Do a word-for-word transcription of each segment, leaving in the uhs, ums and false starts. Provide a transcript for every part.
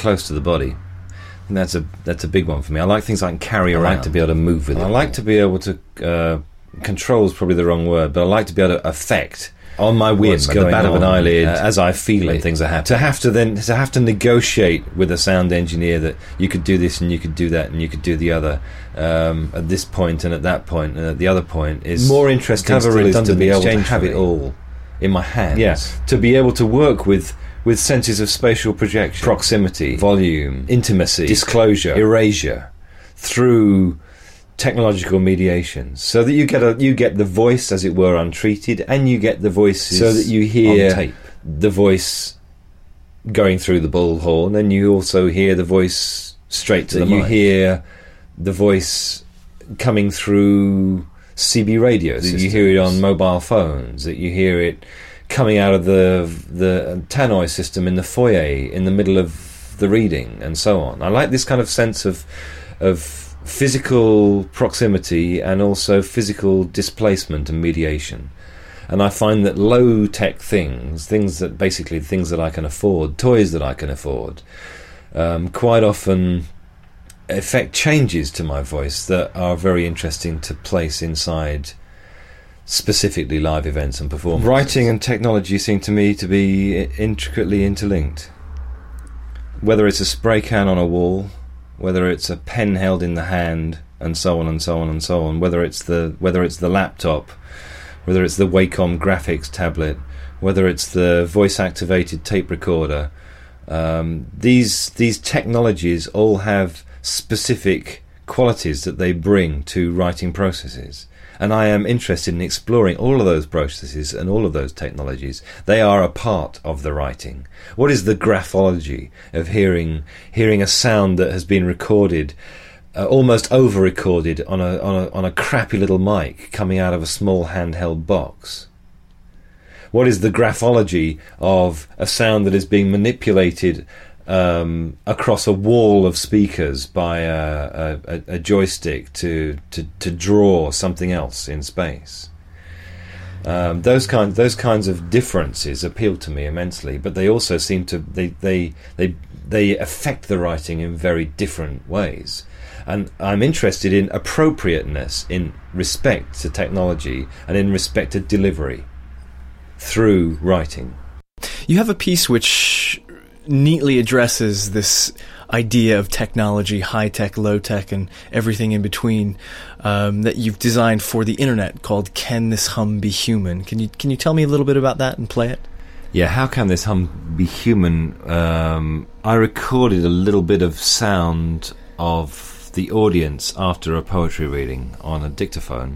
close to the body. And that's a that's a big one for me. I like things I can carry around. I like to be able to move with it. I like to be able to uh, control is probably the wrong word, but I like to be able to affect on my whim, at the bat of an eyelid, uh, as I feel it, things are happening. To have to then to have to negotiate with a sound engineer that you could do this and you could do that and you could do the other um, at this point and at that point and at the other point is more interesting. Kind of really to be able to have it all in my hands. Yes, yeah. To be able to work with. with senses of spatial projection, proximity, volume, intimacy, disclosure, erasure, through technological mediations, so that you get a you get the voice, as it were, untreated, and you get the voices so that you hear on tape. The voice going through the bullhorn, and you also hear the voice straight to the mic. You hear the voice coming through C B radio, that you hear it on mobile phones, that you hear it coming out of the the tannoy system in the foyer in the middle of the reading, and so on. I like this kind of sense of of physical proximity and also physical displacement and mediation. And I find that low tech things, things that basically things that I can afford, toys that I can afford, um, quite often effect changes to my voice that are very interesting to place inside specifically live events and performances. Writing and technology seem to me to be intricately interlinked. Whether it's a spray can on a wall, whether it's a pen held in the hand, and so on and so on and so on, whether it's the whether it's the laptop, whether it's the Wacom graphics tablet, whether it's the voice-activated tape recorder, um, these these technologies all have specific qualities that they bring to writing processes. And I am interested in exploring all of those processes and all of those technologies. They are a part of the writing. What is the graphology of hearing hearing a sound that has been recorded, uh, almost over-recorded on a, on a on a crappy little mic coming out of a small handheld box? What is the graphology of a sound that is being manipulated Um, across a wall of speakers by a, a, a joystick to, to, to draw something else in space? Um, those kind those kinds of differences appeal to me immensely, but they also seem to they they they they affect the writing in very different ways. And I'm interested in appropriateness in respect to technology and in respect to delivery through writing. You have a piece which neatly addresses this idea of technology, high-tech, low-tech, and everything in between, um, that you've designed for the internet, called "Can This Hum Be Human?" Can you can you tell me a little bit about that and play it? Yeah, how can this hum be human? Um, I recorded a little bit of sound of the audience after a poetry reading on a dictaphone,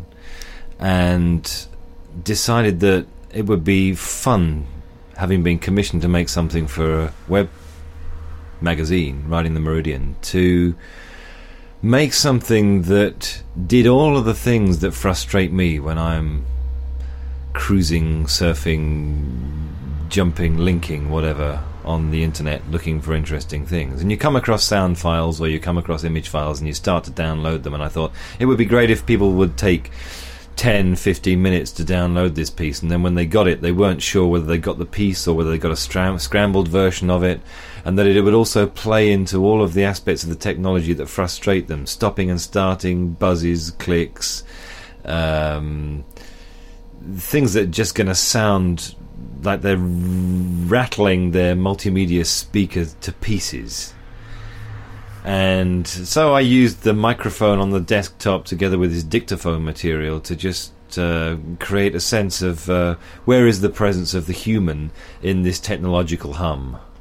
and decided that it would be fun, having been commissioned to make something for a web magazine, Writing the Meridian, to make something that did all of the things that frustrate me when I'm cruising, surfing, jumping, linking, whatever, on the internet looking for interesting things. And you come across sound files or you come across image files and you start to download them, and I thought it would be great if people would take ten, fifteen minutes to download this piece, and then when they got it they weren't sure whether they got the piece or whether they got a stram- scrambled version of it, and that it would also play into all of the aspects of the technology that frustrate them, stopping and starting, buzzes, clicks, um, things that are just going to sound like they're rattling their multimedia speaker to pieces. And so I used the microphone on the desktop together with his dictaphone material to just uh, create a sense of uh, where is the presence of the human in this technological hum.